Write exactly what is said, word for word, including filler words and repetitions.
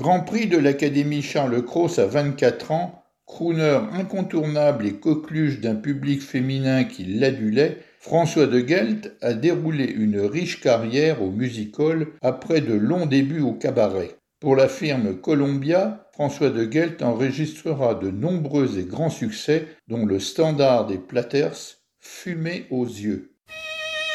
Grand prix de l'Académie Charles Cros à vingt-quatre ans, crooner incontournable et coqueluche d'un public féminin qui l'adulait, François de Guelt a déroulé une riche carrière au music-hall après de longs débuts au cabaret. Pour la firme Columbia, François de Guelt enregistrera de nombreux et grands succès, dont le standard des Platters, Fumée aux yeux.